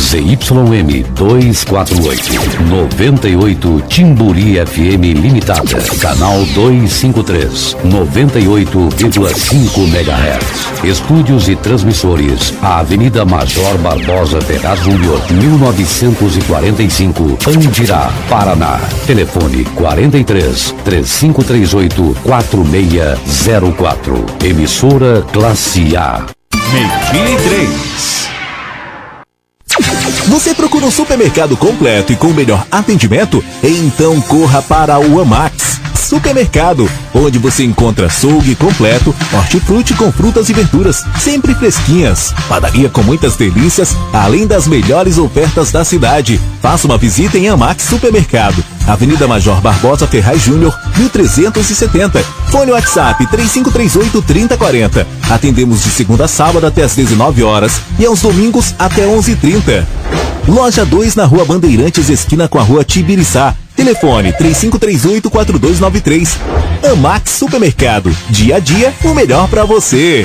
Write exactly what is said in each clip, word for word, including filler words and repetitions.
Z Y M duzentos e quarenta e oito, noventa e oito Timburi F M Limitada, canal duzentos e cinquenta e três, noventa e oito vírgula cinco megahertz. Estúdios e transmissores, a Avenida Major Barbosa Ferraz Júnior, mil novecentos e quarenta e cinco, Andirá, Paraná. Telefone quarenta e três, três cinco três oito, quatro seis zero quatro. Emissora Classe A. Meio-dia e três. Você procura um supermercado completo e com o melhor atendimento? Então corra para o Amax Supermercado, onde você encontra açougue completo, hortifruti com frutas e verduras, sempre fresquinhas, padaria com muitas delícias, além das melhores ofertas da cidade. Faça uma visita em Amax Supermercado, Avenida Major Barbosa Ferraz Júnior, mil trezentos e setenta. Fone WhatsApp três cinco três oito, trinta quarenta. Atendemos de segunda a sábado até às dezenove horas e aos domingos até onze e trinta. Loja dois na Rua Bandeirantes, esquina com a Rua Tibiriçá. Telefone três cinco três oito, quatro dois nove três. Amax Supermercado. Dia a dia, o melhor para você.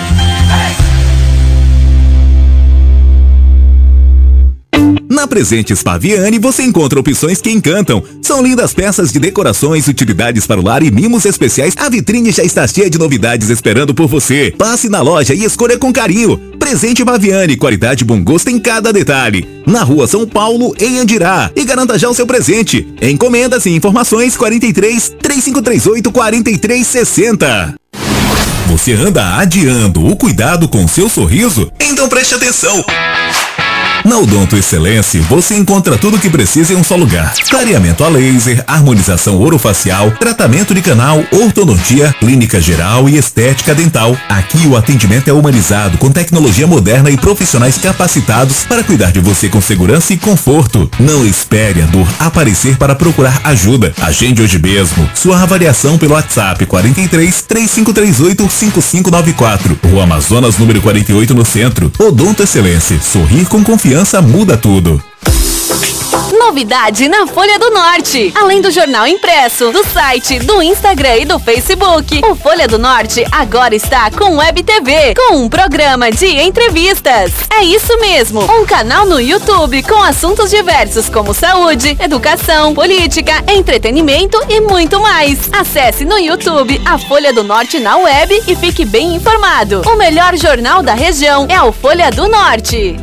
Na Presentes Paviani você encontra opções que encantam. São lindas peças de decorações, utilidades para o lar e mimos especiais. A vitrine já está cheia de novidades esperando por você. Passe na loja e escolha com carinho. Presente Paviani, qualidade e bom gosto em cada detalhe. Na Rua São Paulo, em Andirá. E garanta já o seu presente. Encomendas e informações quarenta e três, três cinco três oito, quarenta e três sessenta. Você anda adiando o cuidado com seu sorriso? Então preste atenção. Na Odonto Excelência, você encontra tudo o que precisa em um só lugar. Clareamento a laser, harmonização orofacial, tratamento de canal, ortodontia, clínica geral e estética dental. Aqui o atendimento é humanizado, com tecnologia moderna e profissionais capacitados para cuidar de você com segurança e conforto. Não espere a dor aparecer para procurar ajuda. Agende hoje mesmo sua avaliação pelo WhatsApp quarenta e três, três cinco três oito, cinco cinco nove quatro. Rua Amazonas, número quarenta e oito, no centro. Odonto Excelência. Sorrir com confiança. Confiança muda tudo. Novidade na Folha do Norte. Além do jornal impresso, do site, do Instagram e do Facebook, o Folha do Norte agora está com Web T V, com um programa de entrevistas. É isso mesmo, um canal no YouTube com assuntos diversos como saúde, educação, política, entretenimento e muito mais. Acesse no YouTube a Folha do Norte na web e fique bem informado. O melhor jornal da região é o Folha do Norte.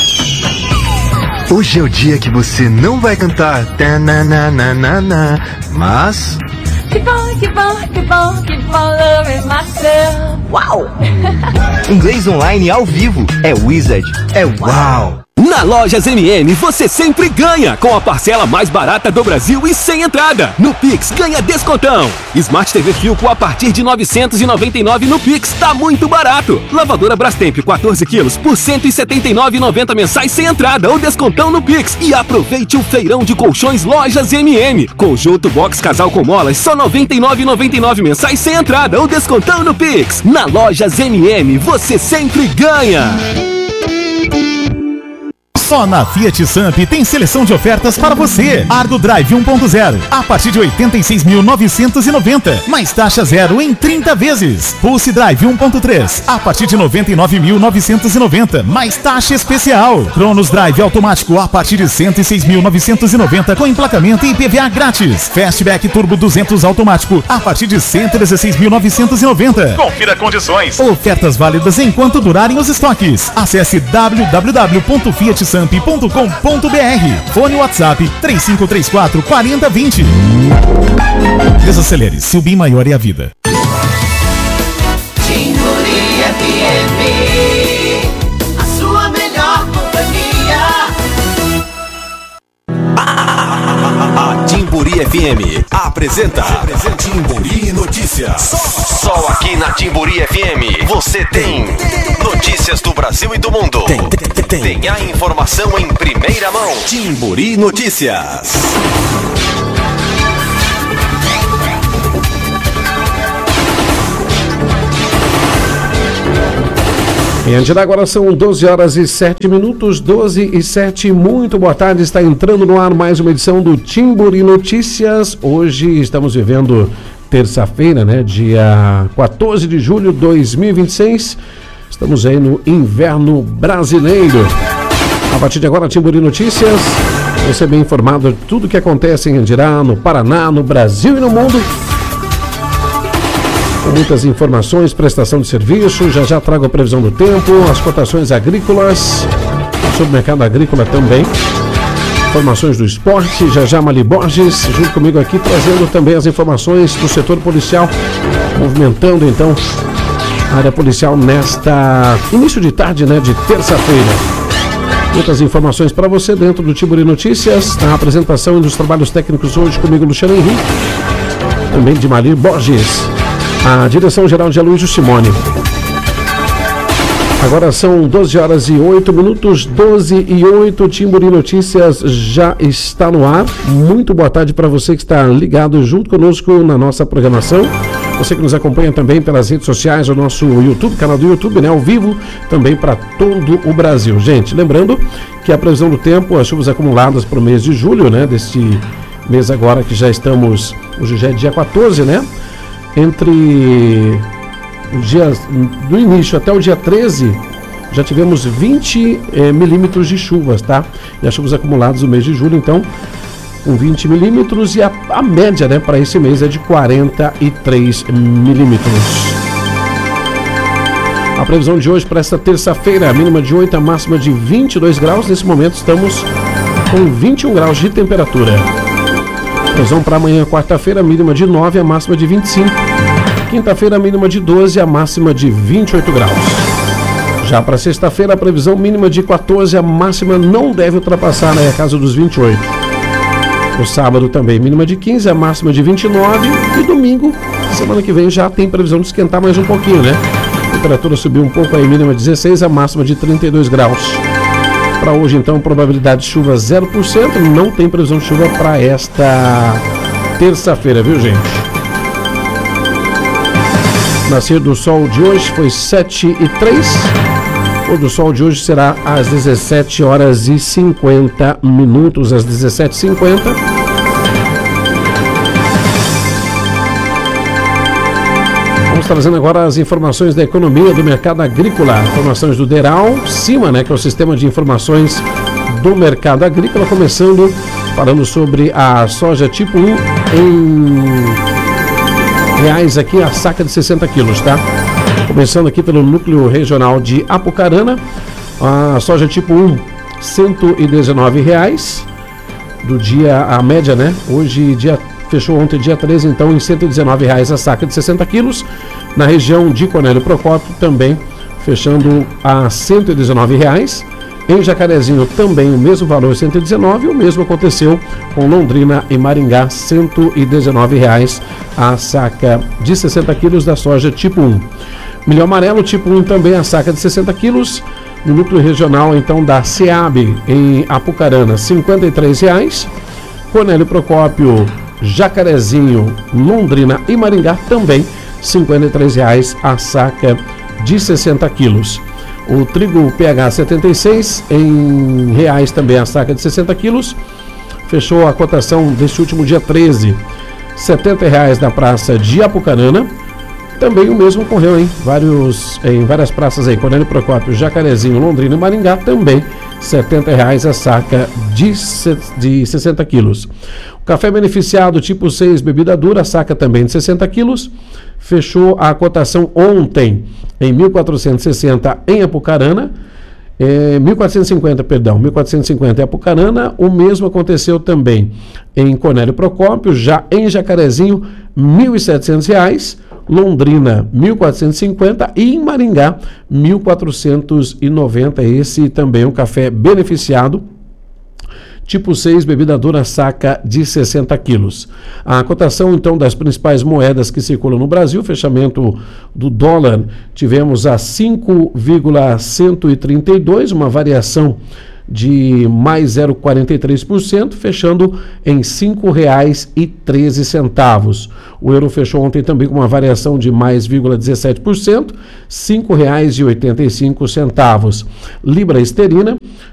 Hoje é o dia que você não vai cantar tananana, mas... Que bom, que bom, que bom, que bom, love myself. Uau! Inglês online ao vivo é Wizard, é uau! Na Lojas M M você sempre ganha, com a parcela mais barata do Brasil e sem entrada. No Pix ganha descontão. Smart T V Philco a partir de novecentos e noventa e nove no Pix, tá muito barato. Lavadora Brastemp quatorze quilos por cento e setenta e nove reais e noventa centavos mensais sem entrada ou descontão no Pix. E aproveite o feirão de colchões Lojas M M. Conjunto Box Casal com molas só noventa e nove reais e noventa e nove centavos mensais sem entrada ou descontão no Pix. Na Lojas M M você sempre ganha. Só na Fiat Samp tem seleção de ofertas para você. Argo Drive um ponto zero a partir de oitenta e seis mil novecentos e noventa, mais taxa zero em trinta vezes. Pulse Drive um ponto três a partir de noventa e nove mil novecentos e noventa, mais taxa especial. Cronos Drive automático a partir de cento e seis mil novecentos e noventa com emplacamento e I P V A grátis. Fastback Turbo duzentos automático a partir de cento e dezesseis mil novecentos e noventa. Confira condições. Ofertas válidas enquanto durarem os estoques. Acesse w w w ponto fiat samp ponto com ponto b r. Fone WhatsApp três cinco três quatro, quatro zero dois zero. Desacelere, seu bem maior é a vida. Timburi F M, a sua melhor companhia. A Timburi F M apresenta Timburi Notícias. Só aqui na Timburi F M você tem notícias do Brasil e do mundo. Tem, tem, tem. Tem a informação em primeira mão. Timburi Notícias. Em Andirá agora são doze horas e sete minutos, doze e sete, muito boa tarde, está entrando no ar mais uma edição do Timburi Notícias. Hoje estamos vivendo terça-feira, né, dia quatorze de julho de dois mil e vinte e seis, estamos aí no inverno brasileiro. A partir de agora, Timburi Notícias, você é bem informado de tudo que acontece em Andirá, no Paraná, no Brasil e no mundo. Com muitas informações, prestação de serviço, já já trago a previsão do tempo, as cotações agrícolas, sobre o mercado agrícola também. Informações do esporte, já já Mali Borges, junto comigo aqui, trazendo também as informações do setor policial, movimentando então a área policial nesta início de tarde, né, de terça-feira. Muitas informações para você dentro do Timburi Notícias, na apresentação e dos trabalhos técnicos hoje comigo, Luciano Henrique, também de Mali Borges, a direção geral de Aloysio Simone. Agora são doze horas e oito minutos, doze e oito, Timburi Notícias já está no ar. Muito boa tarde para você que está ligado junto conosco na nossa programação. Você que nos acompanha também pelas redes sociais, o nosso YouTube, canal do YouTube, né, ao vivo, também para todo o Brasil. Gente, lembrando que a previsão do tempo, as chuvas acumuladas para o mês de julho, né, deste mês agora que já estamos, hoje já é dia quatorze, né, entre os dias do início até o dia treze, já tivemos vinte eh, milímetros de chuvas, tá? E as chuvas acumuladas no mês de julho, então, com vinte milímetros, e a, a média, né, para esse mês é de quarenta e três milímetros. A previsão de hoje para esta terça-feira, a mínima de oito, a máxima de vinte e dois graus. Nesse momento estamos com vinte e um graus de temperatura. Previsão para amanhã, quarta-feira, mínima de nove, a máxima de vinte e cinco. Quinta-feira, mínima de doze, a máxima de vinte e oito graus. Já para sexta-feira, a previsão mínima de quatorze, a máxima não deve ultrapassar, né, a casa dos vinte e oito. No sábado também, mínima de quinze, a máxima de vinte e nove. E domingo, semana que vem, já tem previsão de esquentar mais um pouquinho, né? A temperatura subiu um pouco aí, mínima de dezesseis, a máxima de trinta e dois graus. Para hoje, então, probabilidade de chuva zero por cento. Não tem previsão de chuva para esta terça-feira, viu, gente? Nascer do sol de hoje foi sete e três. O do sol de hoje será às dezessete horas e cinquenta minutos, às dezessete e cinquenta. Vamos trazendo agora as informações da economia do mercado agrícola, informações do DERAL, CIMA, né, que é o Sistema de Informações do Mercado Agrícola, começando falando sobre a soja tipo um em reais aqui, a saca de sessenta quilos, tá? Começando aqui pelo núcleo regional de Apucarana, a soja tipo um, cento e dezenove reais, do dia, a média, né? Hoje, dia, fechou ontem, dia treze, então, em cento e dezenove reais a saca de sessenta quilos. Na região de Cornélio Procópio, também fechando a cento e dezenove reais. Em Jacarezinho, também o mesmo valor, cento e dezenove. O mesmo aconteceu com Londrina e Maringá, cento e dezenove reais a saca de sessenta quilos da soja tipo um. Milho amarelo tipo um também a saca de sessenta quilos. No núcleo regional, então, da SEAB em Apucarana, cinquenta e três reais. Cornélio Procópio, Jacarezinho, Londrina e Maringá também cinquenta e três reais a saca de sessenta quilos. O trigo P H setenta e seis em reais também a saca de sessenta quilos. Fechou a cotação deste último dia treze, setenta reais na praça de Apucarana. Também o mesmo ocorreu em, vários, em várias praças aí, Cornélio Procópio, Jacarezinho, Londrina e Maringá, também setenta reais a saca de, de sessenta quilos. O café beneficiado tipo seis, bebida dura, saca também de sessenta quilos. Fechou a cotação ontem em mil quatrocentos e sessenta em Apucarana, é, mil quatrocentos e cinquenta, perdão, mil quatrocentos e cinquenta em Apucarana. O mesmo aconteceu também em Cornélio Procópio, já em Jacarezinho, mil e setecentos reais. Londrina, mil quatrocentos e cinquenta e em Maringá, mil quatrocentos e noventa. Esse também é um café beneficiado, tipo seis, bebida dura, saca de sessenta quilos. A cotação, então, das principais moedas que circulam no Brasil, fechamento do dólar, tivemos a cinco vírgula cento e trinta e dois, uma variação de mais zero vírgula quarenta e três por cento, fechando em cinco reais e treze centavos. O euro fechou ontem também com uma variação de mais zero vírgula dezessete por cento, cinco reais e oitenta e cinco centavos. Libra esterlina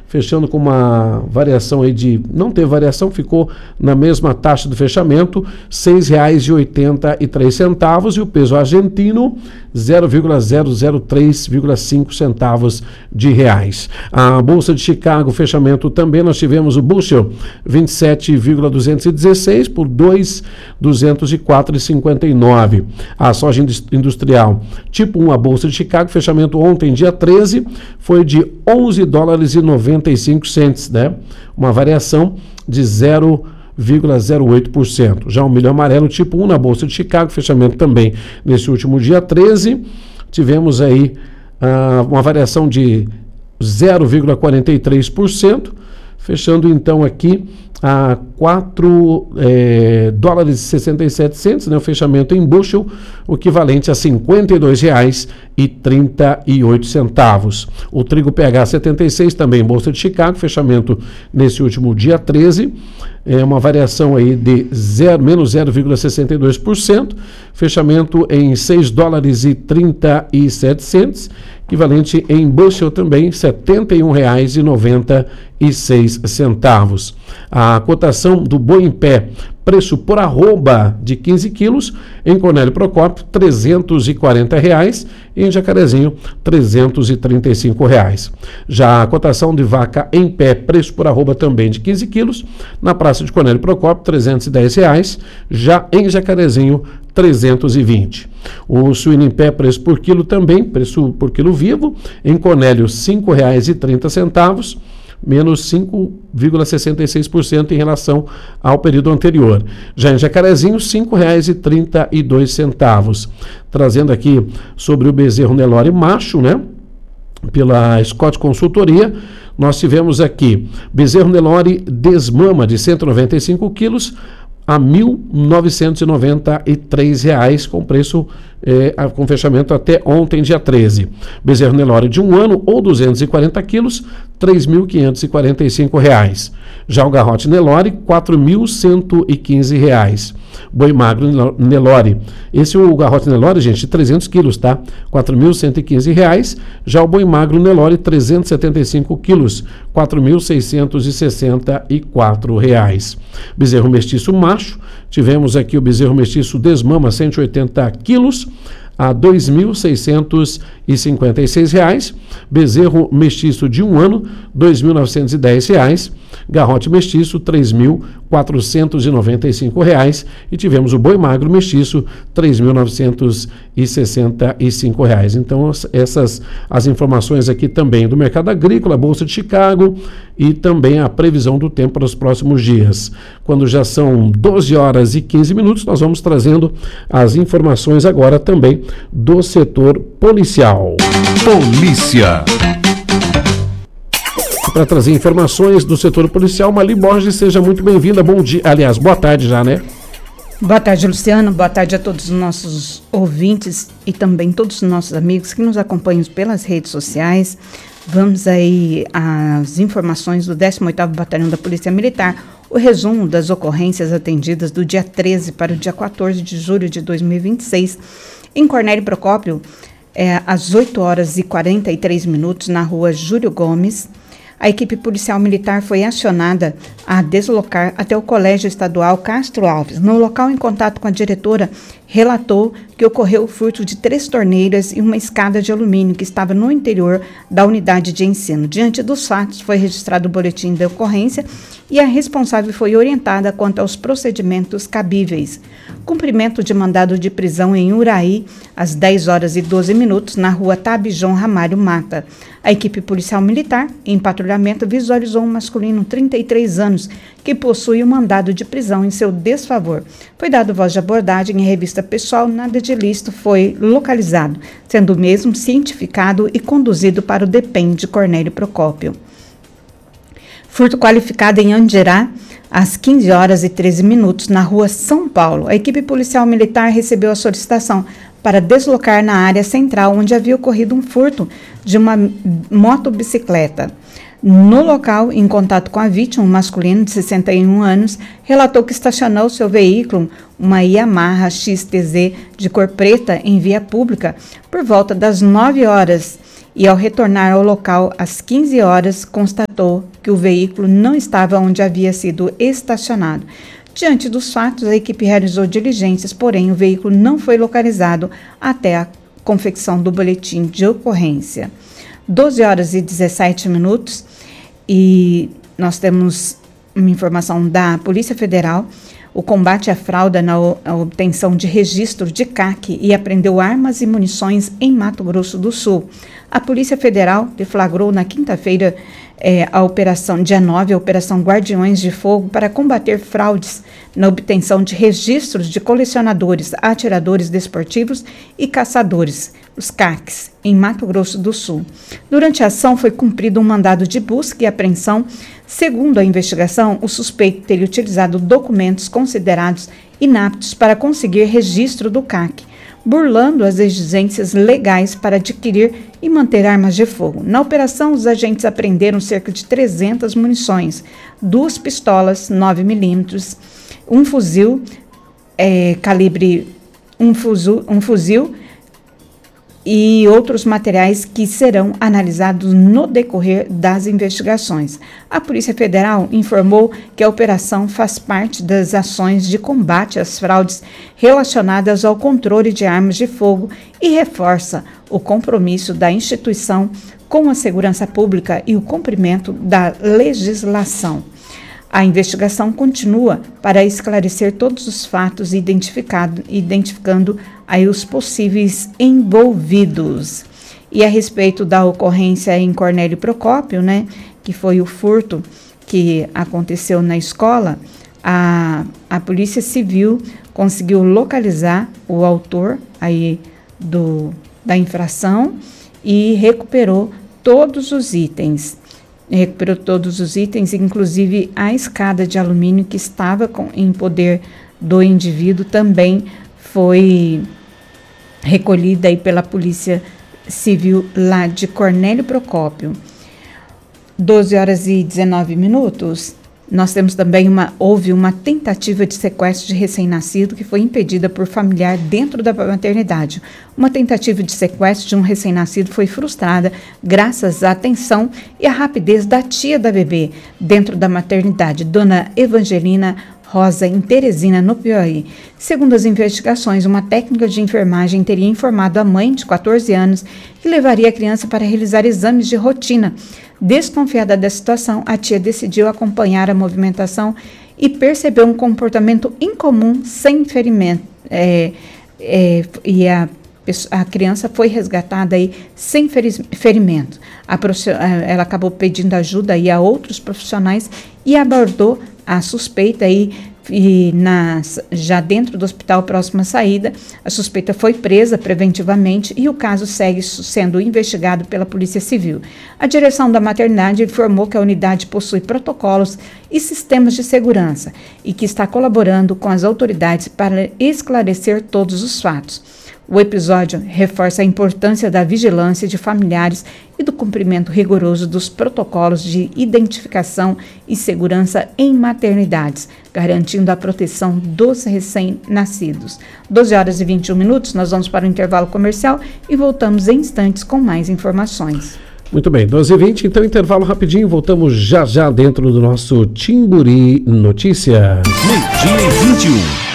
fechando com uma variação aí de, não teve variação, ficou na mesma taxa do fechamento, seis reais e oitenta e três centavos, e o peso argentino, zero vírgula zero zero três cinco centavos de reais. A Bolsa de Chicago, fechamento também, nós tivemos o Bushel, vinte e sete vírgula duzentos e dezesseis por dois mil duzentos e quatro vírgula cinquenta e nove. A soja industrial, tipo um, a Bolsa de Chicago, fechamento ontem, dia treze, foi de onze dólares e noventa e cinco centavos, né? Uma variação de zero vírgula zero oito por cento. Já o milho amarelo tipo um na Bolsa de Chicago, fechamento também nesse último dia treze, tivemos aí uh, uma variação de zero vírgula quarenta e três por cento, fechando então aqui a quatro é, dólares e sessenta e sete centavos, né, o fechamento em bushel, o equivalente a cinquenta e dois reais e trinta e oito centavos. O trigo P H setenta e seis, também em Bolsa de Chicago, fechamento nesse último dia treze, é uma variação aí de zero, menos zero vírgula sessenta e dois por cento, fechamento em seis dólares e trinta e sete centavos, equivalente em bushel também, setenta e um reais e noventa e seis centavos. A cotação do boi em pé, preço por arroba de quinze quilos, em Cornélio Procópio, trezentos e quarenta reais, e em Jacarezinho, trezentos e trinta e cinco reais. Já a cotação de vaca em pé, preço por arroba também de quinze quilos, na Praça de Cornélio Procópio, trezentos e dez reais, já em Jacarezinho, trezentos e vinte. O suíno em pé, preço por quilo também, preço por quilo vivo, em Cornélio, cinco reais e trinta centavos, menos cinco vírgula sessenta e seis por cento em relação ao período anterior. Já em Jacarezinho, cinco reais e trinta e dois centavos. Trazendo aqui sobre o bezerro Nelore macho, né? Pela Scott Consultoria, nós tivemos aqui bezerro Nelore desmama de cento e noventa e cinco quilos, a mil novecentos e noventa e três reais, com preço eh, com fechamento até ontem, dia treze. Bezerro Nelore de um ano ou duzentos e quarenta quilos, três mil quinhentos e quarenta e cinco reais. Já o garrote Nelore, quatro mil cento e quinze reais. Boi magro Nelore, esse é o garrote Nelore, gente, de trezentos quilos, tá? quatro mil cento e quinze reais. Já o boi magro Nelore, trezentos e setenta e cinco quilos, quatro mil seiscentos e sessenta e quatro reais. Bezerro mestiço macho, tivemos aqui o bezerro mestiço desmama, cento e oitenta quilos, a dois mil seiscentos e cinquenta e seis reais. Bezerro mestiço de um ano, dois mil novecentos e dez reais. Garrote mestiço, três mil quatrocentos e noventa e cinco reais. E tivemos o boi magro mestiço, três mil novecentos e sessenta e cinco reais. Então, essas as informações aqui também do mercado agrícola, Bolsa de Chicago, e também a previsão do tempo para os próximos dias. Quando já são doze horas e quinze minutos, nós vamos trazendo as informações agora também do setor policial. Polícia. Para trazer informações do setor policial, Mali Borges, seja muito bem-vinda. Bom dia, aliás, boa tarde já, né? Boa tarde, Luciano. Boa tarde a todos os nossos ouvintes e também todos os nossos amigos que nos acompanham pelas redes sociais. Vamos aí às informações do décimo oitavo Batalhão da Polícia Militar, o resumo das ocorrências atendidas do dia treze para o dia quatorze de julho de dois mil e vinte e seis, em Cornélio Procópio, é, às oito horas e quarenta e três minutos, na rua Júlio Gomes. A equipe policial militar foi acionada a deslocar até o Colégio Estadual Castro Alves. No local, em contato com a diretora, relatou que ocorreu o furto de três torneiras e uma escada de alumínio que estava no interior da unidade de ensino. Diante dos fatos, foi registrado o boletim de ocorrência e a responsável foi orientada quanto aos procedimentos cabíveis. Cumprimento de mandado de prisão em Uraí, às dez horas e doze minutos, na rua Tabijão Ramalho Mata. A equipe policial militar, em patrulhamento, visualizou um masculino, trinta e três anos, que possui um mandado de prisão em seu desfavor. Foi dado voz de abordagem em revista pessoal, nada de ilícito foi localizado, sendo o mesmo cientificado e conduzido para o D P E M de Cornélio Procópio. Furto qualificado em Andirá, às quinze horas e treze minutos, na rua São Paulo. A equipe policial militar recebeu a solicitação para deslocar na área central, onde havia ocorrido um furto de uma motobicicleta. No local, em contato com a vítima, um masculino de sessenta e um anos, relatou que estacionou seu veículo, uma Yamaha X T Z de cor preta, em via pública, por volta das nove horas e, ao retornar ao local às quinze horas, constatou que o veículo não estava onde havia sido estacionado. Diante dos fatos, a equipe realizou diligências, porém o veículo não foi localizado até a confecção do boletim de ocorrência. doze horas e dezessete minutos, e nós temos uma informação da Polícia Federal. O combate à fraude na obtenção de registro de C A C e apreendeu armas e munições em Mato Grosso do Sul. A Polícia Federal deflagrou na quinta-feira é, a operação, dia nove, a Operação Guardiões de Fogo para combater fraudes na obtenção de registros de colecionadores, atiradores desportivos e caçadores, os C A Cs, em Mato Grosso do Sul. Durante a ação foi cumprido um mandado de busca e apreensão. Segundo a investigação, o suspeito teria utilizado documentos considerados inaptos para conseguir registro do C A C, burlando as exigências legais para adquirir e manter armas de fogo. Na operação, os agentes apreenderam cerca de trezentas munições, duas pistolas nove milímetros, um fuzil é, calibre um fuzil, um fuzil e outros materiais que serão analisados no decorrer das investigações. A Polícia Federal informou que a operação faz parte das ações de combate às fraudes relacionadas ao controle de armas de fogo e reforça o compromisso da instituição com a segurança pública e o cumprimento da legislação. A investigação continua para esclarecer todos os fatos identificado, identificando aí os possíveis envolvidos. E a respeito da ocorrência em Cornélio Procópio, né, que foi o furto que aconteceu na escola, a, a Polícia Civil conseguiu localizar o autor aí do, da infração e recuperou todos os itens. Recuperou todos os itens, inclusive a escada de alumínio que estava com, em poder do indivíduo também foi recolhida aí pela Polícia Civil lá de Cornélio Procópio. doze horas e dezenove minutos. Nós temos também uma, houve uma tentativa de sequestro de recém-nascido que foi impedida por familiar dentro da maternidade. Uma tentativa de sequestro de um recém-nascido foi frustrada graças à atenção e à rapidez da tia da bebê dentro da maternidade, Dona Evangelina Rosa, em Teresina, no Piauí. Segundo as investigações, uma técnica de enfermagem teria informado a mãe, de quatorze anos, que levaria a criança para realizar exames de rotina. Desconfiada da situação, a tia decidiu acompanhar a movimentação e percebeu um comportamento incomum, sem ferimento. É, é, e a, a criança foi resgatada aí sem ferimento. A, ela acabou pedindo ajuda aí a outros profissionais e abordou a suspeita aí, e na, já dentro do hospital próximo à saída, a suspeita foi presa preventivamente e o caso segue sendo investigado pela Polícia Civil. A direção da maternidade informou que a unidade possui protocolos e sistemas de segurança e que está colaborando com as autoridades para esclarecer todos os fatos. O episódio reforça a importância da vigilância de familiares e do cumprimento rigoroso dos protocolos de identificação e segurança em maternidades, garantindo a proteção dos recém-nascidos. doze horas e vinte e um minutos, nós vamos para o intervalo comercial e voltamos em instantes com mais informações. Muito bem, doze e vinte, então intervalo rapidinho, voltamos já já dentro do nosso Timburi Notícias. Meio-dia e vinte e um.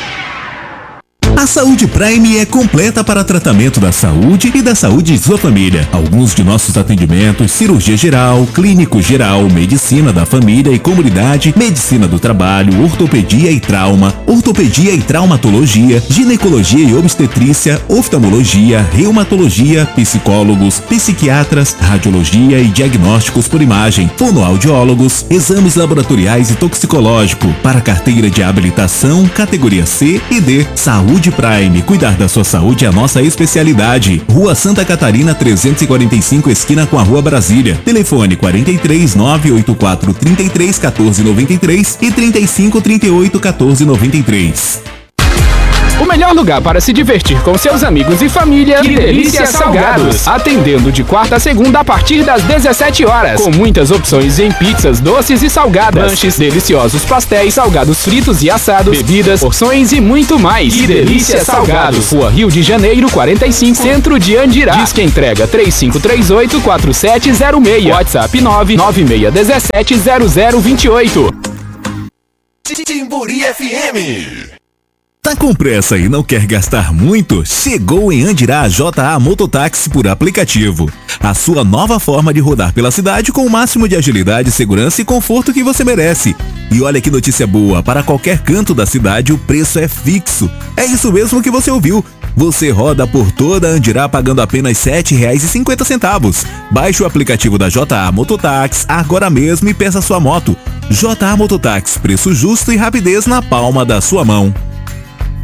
A Saúde Prime é completa para tratamento da saúde e da saúde de sua família. Alguns de nossos atendimentos: cirurgia geral, clínico geral, medicina da família e comunidade, medicina do trabalho, ortopedia e trauma, ortopedia e traumatologia, ginecologia e obstetrícia, oftalmologia, reumatologia, psicólogos, psiquiatras, radiologia e diagnósticos por imagem, fonoaudiólogos, exames laboratoriais e toxicológico. Para carteira de habilitação, categoria C e D. Saúde Prime, cuidar da sua saúde é a nossa especialidade. Rua Santa Catarina trezentos e quarenta e cinco, esquina com a Rua Brasília. Telefone quarenta e três, nove oito quatro, trinta e três, quatorze, noventa e três e trinta e cinco, trinta e oito, quatorze, noventa e três. O melhor lugar para se divertir com seus amigos e família. Que Delícia Salgados. Atendendo de quarta a segunda a partir das dezessete horas. Com muitas opções em pizzas, doces e salgadas. Lanches, deliciosos pastéis, salgados fritos e assados, bebidas, porções e muito mais. Que Delícia Salgados. Rua Rio de Janeiro, quarenta e cinco, Centro de Andirá. Disque entrega três cinco três oito, quatro sete zero seis. WhatsApp nove nove seis um sete zero zero dois oito. Timburi F M. Tá com pressa e não quer gastar muito? Chegou em Andirá a J A Mototáxi por aplicativo. A sua nova forma de rodar pela cidade com o máximo de agilidade, segurança e conforto que você merece. E olha que notícia boa, para qualquer canto da cidade o preço é fixo. É isso mesmo que você ouviu. Você roda por toda Andirá pagando apenas sete reais e cinquenta centavos. Baixe o aplicativo da J A Mototáxi agora mesmo e peça sua moto. J A Mototáxi, preço justo e rapidez na palma da sua mão.